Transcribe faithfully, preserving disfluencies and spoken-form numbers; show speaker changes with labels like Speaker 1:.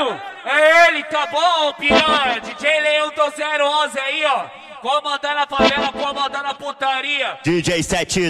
Speaker 1: Caralho, é ele, tá bom, piranha? D J Leão do zero onze aí, ó. Comandando a favela, comandando a putaria.
Speaker 2: D J sete